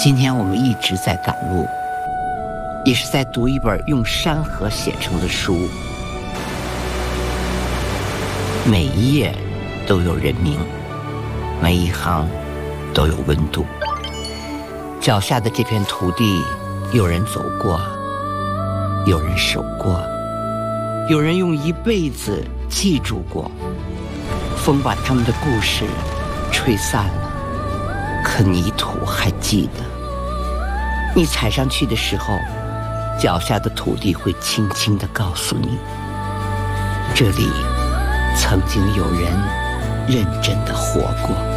今天我们一直在赶路，也是在读一本用山河写成的书，每一页都有人名，每一行都有温度。脚下的这片土地，有人走过，有人守过，有人用一辈子记住过。风把他们的故事吹散了，可泥土还记得。你踩上去的时候，脚下的土地会轻轻地告诉你，这里曾经有人认真地活过。